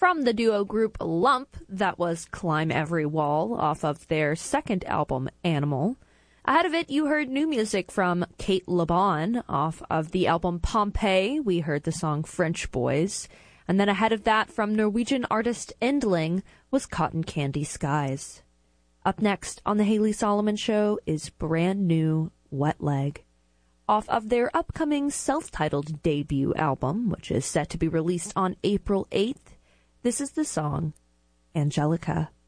From the duo group Lump, that was Climb Every Wall off of their second album, Animal. Ahead of it, you heard new music from Kate LeBon off of the album Pompeii. We heard the song French Boys. And then ahead of that, from Norwegian artist Endling, was Cotton Candy Skies. Up next on The Haley Solomon Show is brand new Wet Leg, off of their upcoming self-titled debut album, which is set to be released on April 8th. This is the song, Angelica.